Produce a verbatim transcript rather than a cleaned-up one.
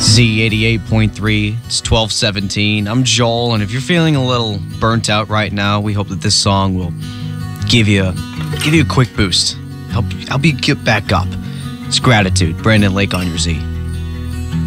Z eighty-eight point three, it's twelve seventeen. I'm Joel, and if you're feeling a little burnt out right now, we hope that this song will give you a, give you a quick boost. Help, help you get back up. It's Gratitude, Brandon Lake on your Z.